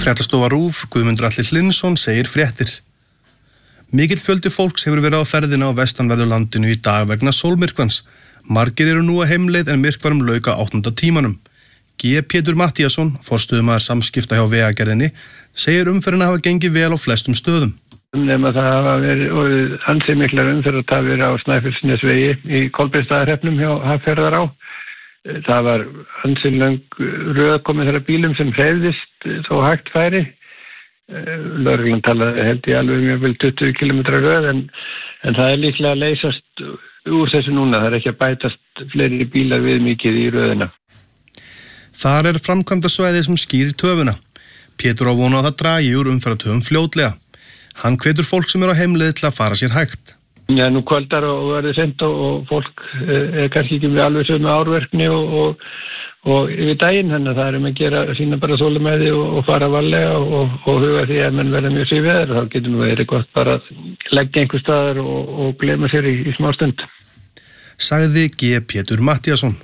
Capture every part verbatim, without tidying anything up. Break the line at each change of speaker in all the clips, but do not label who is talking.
Fréttastofa RÚV, Guðmundur Atli Hlynsson, segir fréttir. Mikill fjöldi fólks hefur verið á ferðina á vestanverðu landinu í dag vegna sólmyrkvans. Margir eru nú að heimleið en myrkvarum lauk á áttunda tímanum. G. Pétur Matthíasson, forstöðumaður samskipta hjá Vegagerðinni, segir umferðina hafa gengið vel á flestum stöðum.
Nema það hafa verið ansi miklar umferðartafir á Snæfellsnesvegi í Kolbeinsstaðahreppnum hjá Hafnarfjarðará. Það var ansi löng röð komið þeirra bílum sem hreyfðist þó hægt færi. Lögreglan talaði held í alveg mjög vel tuttugu kílómetra röð en, en það er líklega að leysast úr þessu núna. Það er ekki að bætast fleiri bílar við mikið í röðina.
Þar er framkvæmdasvæði sem skýrir töfuna. Pétur á vona að það dragi úr umferðartöfum fljótlega. Hann hvetur fólk sem er á heimleið til að fara sér hægt.
Já, nú kvöldar og verður sent og, og fólk er kannski ekki með alveg sömu árverkni og, og, og yfir daginn, þannig að það er um að gera sína bara þolinmæði og, og fara varlega og, og huga því að menn verða mjög sér veður. Þá getur nú verið gott bara að leggja einhver staðar og, og gleyma sér í, í smá stund.
Sagði G. Pétur Matthíasson.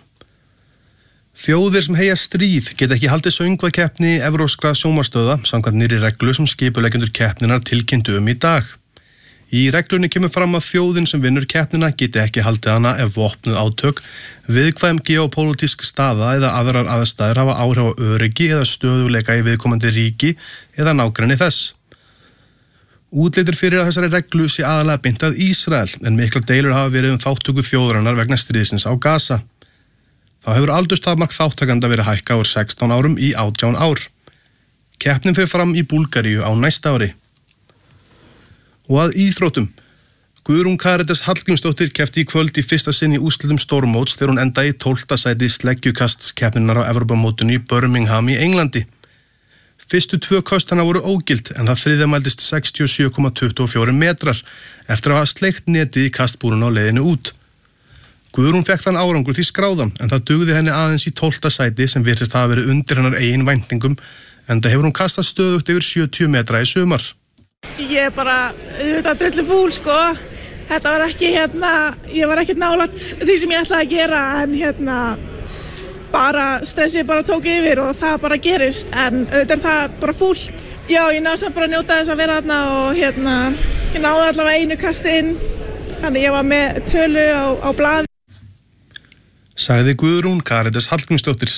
Þjóðir sem heyja stríð geta ekki haldið söngvakeppni evrópskra sjónvarpsstöðva samkvæmt nýrri reglu sem skipuleggjendur keppninnar tilkynntu um í dag. Í reglunni kemur fram að þjóðin sem vinnur keppnina geti ekki haldið hana ef vopnuð átök, viðkvæm geopólitísk staða eða aðrar aðstæður hafa áhrif á öryggi eða stöðuleika í viðkomandi ríki eða nágrenni þess. Útlitir fyrir að þessari reglu sé aðalega beint að Ísrael en miklar deilur hafa verið um þáttöku þjóðarinnar vegna stríðsins á Gaza. Þá hefur aldurstakmark þáttakenda verið hækkað úr sextán árum í átján ár. Keppnin fer fram í Búlgaríu á næsta ári. Og að íþróttum. Guðrún Karítas Hallgrímsdóttir keppti í kvöld í fyrsta sinn í úrslitum stórmóts þegar hún endaði í tólfta sæti sleggjukastskeppninnar á Evrópumótinu í Birmingham í Englandi. Fyrstu tvö köstana voru ógild en það þriðja mældist sextíu og sjö komma tuttugu og fjórir metrar eftir að hafa sleikt netið í kastbúruna á leiðinu út. Guðrún fekk þann árangur því skráðan en það dugði henni aðeins í tólfta sæti sem virtist hafa verið undir hennar eigin væntingum en það hefur hún kastað stöðugt yfir sjötíu metra í sumar.
Ég er bara, þetta drullu fúl sko, þetta var ekki hérna, ég var ekki nálægt því sem ég ætlaði að gera en hérna bara stressið bara tók yfir og það bara gerist en auðvitað er það bara fúlt. Já, ég náði samt bara að njóta þess að vera þarna og hérna, ég náði allavega einu kasti inn, þannig ég var með tölu á, á blaði.
Sagði Guðrún Karítas Hallgrímsdóttir.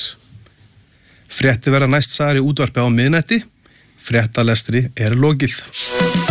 Frétti verða næst sagðar í útvarpi á miðnætti. Fréttalestri er lokið.